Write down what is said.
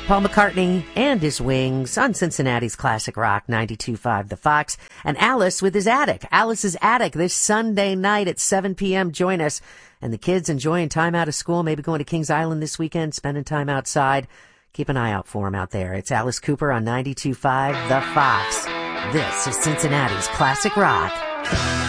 Paul McCartney and his Wings on Cincinnati's Classic Rock 92.5 The Fox. And Alice with his Attic. Alice's Attic this Sunday night at 7 p.m. Join us. And the kids enjoying time out of school, maybe going to Kings Island this weekend, spending time outside. Keep an eye out for him out there. It's Alice Cooper on 92.5 The Fox. This is Cincinnati's Classic Rock.